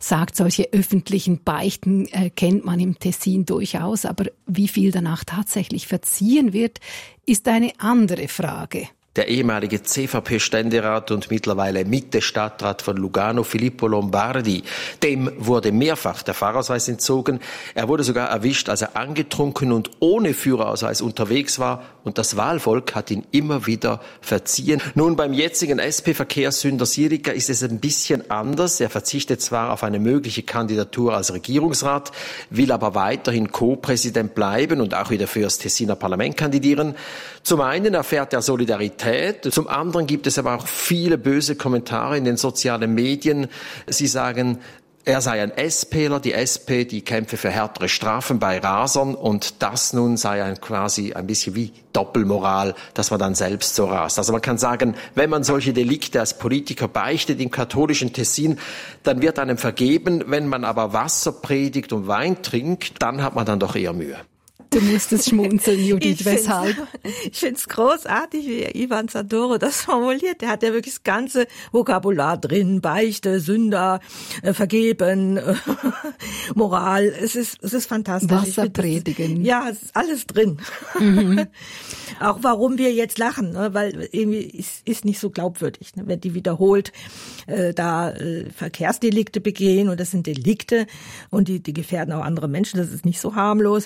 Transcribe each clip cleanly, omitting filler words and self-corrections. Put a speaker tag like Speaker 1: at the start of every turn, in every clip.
Speaker 1: sagt, solche öffentlichen Beichten kennt man im Tessin durchaus, aber wie viel danach tatsächlich verziehen wird, ist eine andere Frage.
Speaker 2: Der ehemalige CVP-Ständerat und mittlerweile Mitte-Stadtrat von Lugano, Filippo Lombardi, dem wurde mehrfach der Fahrausweis entzogen. Er wurde sogar erwischt, als er angetrunken und ohne Führerausweis unterwegs war. Und das Wahlvolk hat ihn immer wieder verziehen. Nun, beim jetzigen SP-Verkehrssünder Sirica ist es ein bisschen anders. Er verzichtet zwar auf eine mögliche Kandidatur als Regierungsrat, will aber weiterhin Co-Präsident bleiben und auch wieder für das Tessiner Parlament kandidieren. Zum einen erfährt er Solidarität, zum anderen gibt es aber auch viele böse Kommentare in den sozialen Medien. Sie sagen, er sei ein SPler, die SP, die kämpfe für härtere Strafen bei Rasern und das nun sei quasi ein bisschen wie Doppelmoral, dass man dann selbst so rast. Also man kann sagen, wenn man solche Delikte als Politiker beichtet im katholischen Tessin, dann wird einem vergeben. Wenn man aber Wasser predigt und Wein trinkt, dann hat man dann doch eher Mühe.
Speaker 1: Du musstest schmunzeln, Judith. Weshalb?
Speaker 3: Ich finde es großartig, wie Ivan Zadoro das formuliert. Der hat ja wirklich das ganze Vokabular drin. Beichte, Sünder, vergeben, Moral. Es ist fantastisch.
Speaker 1: Wasser predigen.
Speaker 3: Ja, es ist alles drin. Mhm. Auch warum wir jetzt lachen, ne? Weil irgendwie ist nicht so glaubwürdig, ne? Wenn die wiederholt Verkehrsdelikte begehen und das sind Delikte und die gefährden auch andere Menschen. Das ist nicht so harmlos.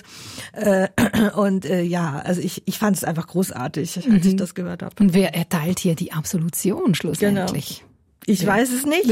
Speaker 3: Also ich fand es einfach großartig, als ich das gehört habe.
Speaker 1: Und wer erteilt hier die Absolution schlussendlich?
Speaker 3: Genau. Ich weiß es nicht.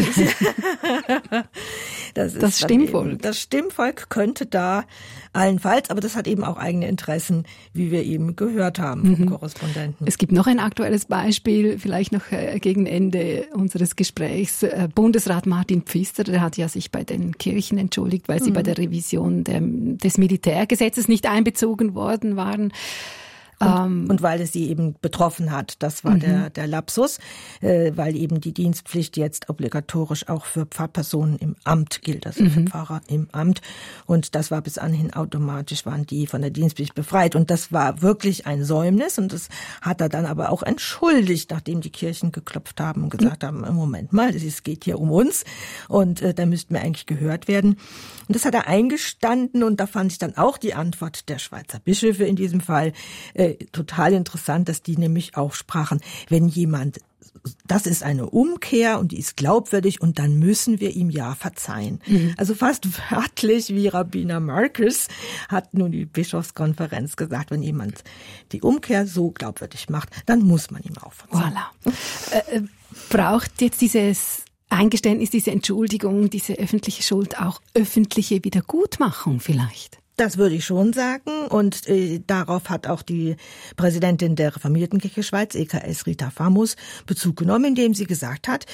Speaker 1: Das Stimmvolk.
Speaker 3: Das Stimmvolk könnte da allenfalls, aber das hat eben auch eigene Interessen, wie wir eben gehört haben vom Korrespondenten.
Speaker 1: Es gibt noch ein aktuelles Beispiel, vielleicht noch gegen Ende unseres Gesprächs. Bundesrat Martin Pfister, der hat ja sich bei den Kirchen entschuldigt, weil sie bei der Revision des Militärgesetzes nicht einbezogen worden waren.
Speaker 3: Und weil es sie eben betroffen hat, das war der Lapsus, weil eben die Dienstpflicht jetzt obligatorisch auch für Pfarrpersonen im Amt gilt, also für Pfarrer im Amt. Und das war bis anhin automatisch, waren die von der Dienstpflicht befreit. Und das war wirklich ein Säumnis und das hat er dann aber auch entschuldigt, nachdem die Kirchen geklopft haben und gesagt haben, Moment mal, es geht hier um uns und da müssten wir eigentlich gehört werden. Und das hat er eingestanden und da fand ich dann auch die Antwort der Schweizer Bischöfe in diesem Fall total interessant, dass die nämlich auch sprachen, wenn jemand, das ist eine Umkehr und die ist glaubwürdig und dann müssen wir ihm ja verzeihen. Also fast wörtlich wie Rabbiner Marcus hat nun die Bischofskonferenz gesagt, wenn jemand die Umkehr so glaubwürdig macht, dann muss man ihm auch verzeihen.
Speaker 1: Voilà. Braucht jetzt dieses Eingeständnis, diese Entschuldigung, diese öffentliche Schuld auch öffentliche Wiedergutmachung vielleicht?
Speaker 3: Das würde ich schon sagen und darauf hat auch die Präsidentin der Reformiertenkirche Schweiz, EKS Rita Famous, Bezug genommen, indem sie gesagt hat,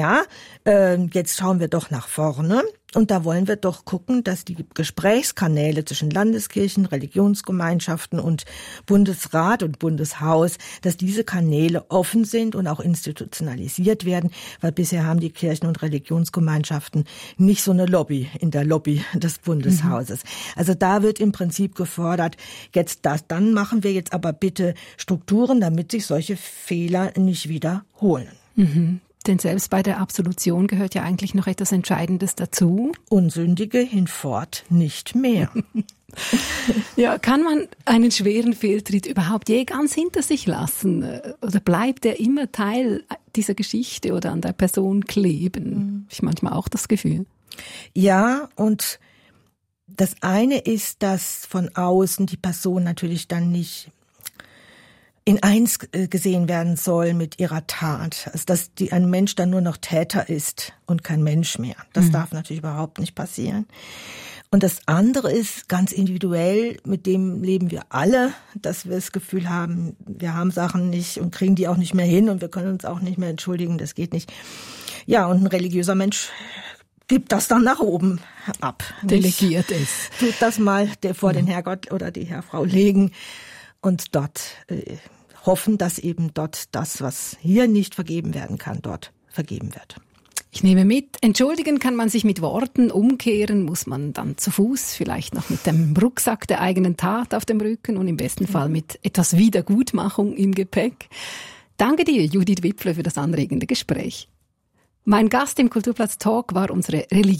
Speaker 3: jetzt schauen wir doch nach vorne und da wollen wir doch gucken, dass die Gesprächskanäle zwischen Landeskirchen, Religionsgemeinschaften und Bundesrat und Bundeshaus, dass diese Kanäle offen sind und auch institutionalisiert werden, weil bisher haben die Kirchen und Religionsgemeinschaften nicht so eine Lobby in der Lobby des Bundeshauses. Also da wird im Prinzip gefordert, dann machen wir jetzt aber bitte Strukturen, damit sich solche Fehler nicht wiederholen.
Speaker 1: Denn selbst bei der Absolution gehört ja eigentlich noch etwas Entscheidendes dazu.
Speaker 3: Unsündige hinfort nicht mehr.
Speaker 1: Ja, kann man einen schweren Fehltritt überhaupt je ganz hinter sich lassen? Oder bleibt er immer Teil dieser Geschichte oder an der Person kleben? Ich manchmal auch das Gefühl.
Speaker 3: Ja, und das eine ist, dass von außen die Person natürlich dann nicht in eins gesehen werden soll mit ihrer Tat. Also dass ein Mensch dann nur noch Täter ist und kein Mensch mehr. Das darf natürlich überhaupt nicht passieren. Und das andere ist ganz individuell, mit dem leben wir alle, dass wir das Gefühl haben, wir haben Sachen nicht und kriegen die auch nicht mehr hin und wir können uns auch nicht mehr entschuldigen, das geht nicht. Ja, und ein religiöser Mensch gibt das dann nach oben ab.
Speaker 1: Delegiert es.
Speaker 3: Tut das mal vor den Herrgott oder die Herrfrau legen und dort hoffen, dass eben dort das, was hier nicht vergeben werden kann, dort vergeben wird.
Speaker 1: Ich nehme mit, entschuldigen kann man sich mit Worten, umkehren muss man dann zu Fuß, vielleicht noch mit dem Rucksack der eigenen Tat auf dem Rücken und im besten Fall mit etwas Wiedergutmachung im Gepäck. Danke dir, Judith Wipfler, für das anregende Gespräch. Mein Gast im Kulturplatz Talk war unsere Religion.